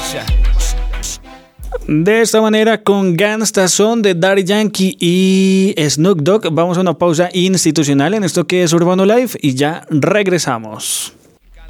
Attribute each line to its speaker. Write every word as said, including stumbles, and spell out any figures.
Speaker 1: De esta manera, con Gangsta Son de Daddy Yankee y Snoop Dogg, vamos a una pausa institucional en esto que es Urbano Live y ya regresamos.